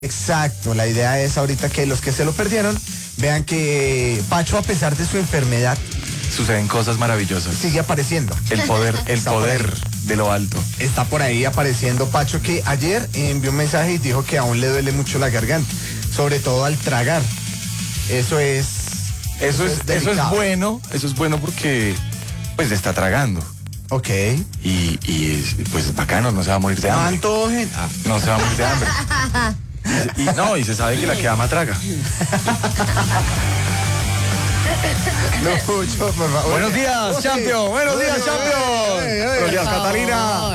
Exacto, la idea es ahorita que los que se lo perdieron vean que Pacho, a pesar de su enfermedad, Suceden cosas maravillosas. sigue apareciendo. El poder Está por ahí. de lo alto. Está por ahí apareciendo Pacho, que ayer envió un mensaje y dijo que aún le duele mucho la garganta, sobre todo al tragar. Eso es bueno porque pues está tragando. Ok. Pues es bacano, no se va a morir de hambre. Antojen. No se va a morir de hambre. Y se sabe que la que ama traga. Lucho, por favor. Buenos días, Oye, champion. Buenos días, champion. Buenos días, Catalina.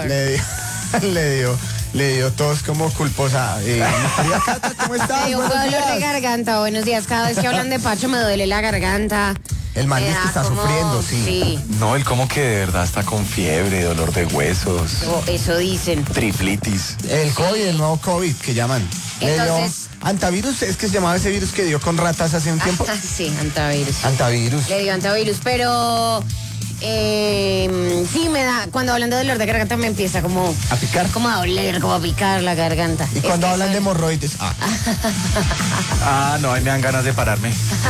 Le dio tos como culposa. Mi querida Cata, ¿cómo estás? Me dio un Buenos dolor de días. garganta. Buenos días. Cada vez que hablan de Pacho me duele la garganta. El man Me dice que da está como- sufriendo, sí. No, él como que de verdad está con fiebre, dolor de huesos, Eso dicen. triflitis. El COVID, el nuevo COVID que llaman. Le dio Entonces- antivirus, es que se llamaba ese virus que dio con ratas hace un tiempo. Sí, antivirus. Antivirus. Le dio antivirus, pero sí me da, cuando hablan de dolor de garganta me empieza como A picar. como a doler, como a picar la garganta. Y Es cuando que hablan de soy- hemorroides. No, ahí me dan ganas de pararme.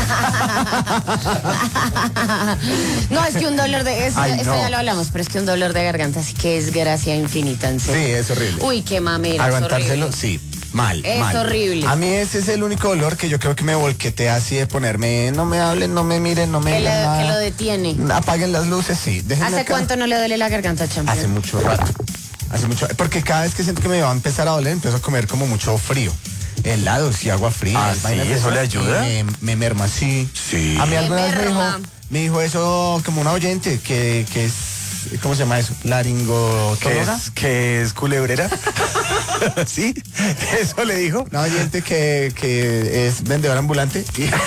No, es que un dolor de esto Ay, no. ya lo hablamos, pero es que un dolor de garganta sí que es gracia infinita, en Sí, serio. es horrible. Uy, qué mamera. es Aguantárselo, horrible. sí. Mal, Es mal. horrible. A mí ese es el único dolor que yo creo que me volquetea así de ponerme, no me hablen, no me miren, no me Que, digan nada. que lo detiene. Apaguen las luces, sí. Déjenme ¿Hace acá. cuánto no le duele la garganta, champion? Hace mucho rato. Hace mucho. Porque cada vez que siento que me va a empezar a doler, empiezo a comer como mucho frío. Helados y agua fría. ¿Sí? vainas de ¿Eso esas, le ayuda? y me merma, sí. Sí. A mí Me alguna vez merma. me dijo eso como una oyente, que es, ¿cómo se llama eso? Laringotóloga. ¿Que es culebrera? ¿Sí? ¿Eso le dijo? Una oyente que es vendedora ambulante.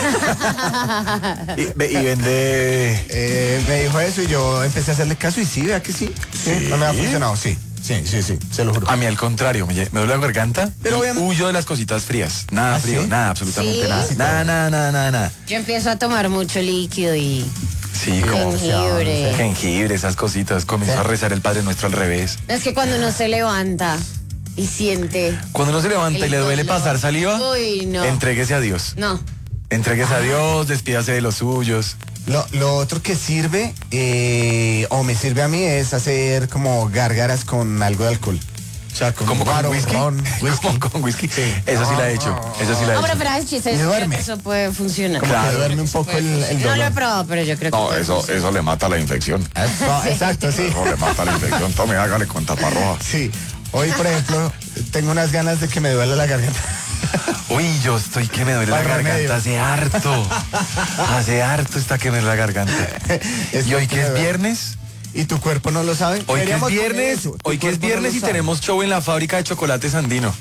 Y vende... Me dijo eso y yo empecé a hacerle caso y sí, vea que sí. Sí, no me ha funcionado, sí. Sí, se lo juro. A mí al contrario, me duele la garganta, Pero y obviamente- huyo de las cositas frías. Nada ¿Ah, frío, sí? nada, absolutamente ¿Sí? nada. Yo empiezo a tomar mucho líquido y Sí, como jengibre. jengibre, esas cositas. Comienzo Sí. a rezar el Padre Nuestro al revés. Es que cuando uno se levanta y siente... Cuando uno se levanta y el le duele dolor. pasar saliva, Uy, no. entréguese a Dios. No. Entréguese a Dios, despídase de los suyos. Lo otro que sirve, o me sirve a mí, es hacer como gárgaras con algo de alcohol. O sea, con ¿Como con guaro, whisky? ron, ¿Como con whisky? Eso sí la he hecho. Eso sí la he No, pero hecho. es chiste. Y duerme. Eso puede funcionar. como Claro. que duerme un poco el No dolor. lo he probado, pero yo creo que... No, puede funcionar. eso le mata la infección. No, exacto, sí. Eso le mata la infección. Tome, hágale con tapa roja. Sí. Hoy, por ejemplo, tengo unas ganas de que me duele la garganta. Uy, yo estoy que me duele la Para garganta remedio. hace harto. Hace harto está que me duele la garganta. ¿Y hoy que es viernes? ¿Y tu cuerpo no lo sabe? Hoy que es Deberíamos poner viernes, eso. Tu hoy que es cuerpo no viernes lo y sabe. tenemos show en la fábrica de chocolates Andino.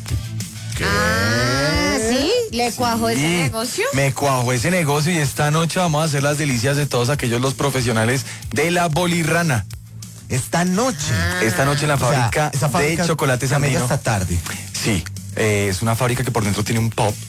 Ah, ¿sí? ¿Le cuajó ese Sí, negocio? me cuajo ese negocio y esta noche vamos a hacer las delicias de todos aquellos los profesionales de la bolirrana. Esta noche. Esta noche en la O sea, fábrica, esa fábrica de chocolates se mete Andino. hasta tarde. Sí, es una fábrica que por dentro tiene un pub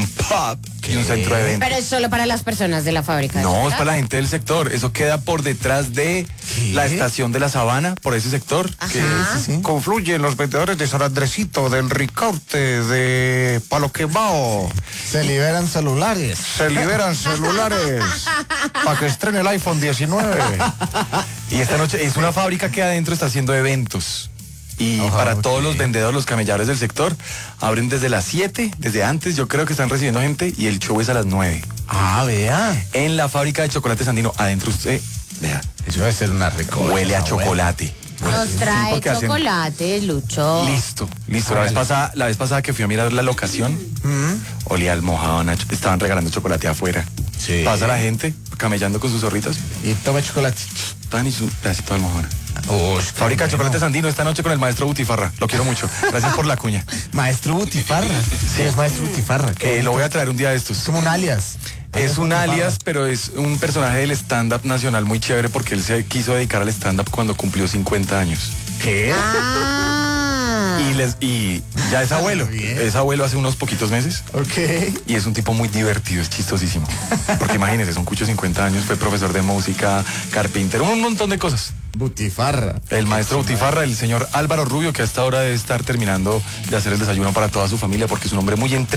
y un centro de eventos. Pero es solo para las personas de la fábrica. No, es ¿verdad? para la gente del sector. Eso queda por detrás de ¿Qué? la estación de la Sabana, por ese sector. Sí, sí. Confluyen los vendedores de San Andresito, del Ricaute, de Palo Quemao. Se liberan celulares. Se liberan celulares para que estrene el iPhone 19. Y esta noche es una fábrica que adentro está haciendo eventos. Y Ajá, para ok. todos los vendedores, los camelladores del sector, abren desde las 7, desde antes, yo creo que están recibiendo gente, y el show es a las 9. Ah, vea. En la fábrica de chocolates Andino, adentro usted, vea, Eso debe ser una recola. huele a chocolate. Nos trae porque hacen- chocolate, Lucho. Listo. La vez pasada que fui a mirar la locación, olía almohadona, estaban regalando chocolate afuera. Sí. Pasa la gente camellando con sus zorritas, Y toma chocolate. tan y su pedacito de almohadona. Uy, Fábrica de chocolates Andino esta noche con el maestro Butifarra. Lo quiero mucho. Gracias por la cuña. Maestro Butifarra. Sí, es Maestro Butifarra. Lo voy a traer un día de Es estos. como un alias. Es un Butifarra. alias, pero es un personaje del stand-up nacional muy chévere porque él se quiso dedicar al stand-up cuando cumplió 50 años. ¿Qué? Ah. Y ya es abuelo. Bien. Es abuelo hace unos poquitos meses. Ok. Y es un tipo muy divertido, es chistosísimo. Porque imagínese, son cucho 50 años, fue profesor de música, carpintero, un montón de cosas. Butifarra. El maestro Butifarra, el señor Álvaro Rubio, que a esta hora debe estar terminando de hacer el desayuno para toda su familia, porque es un hombre muy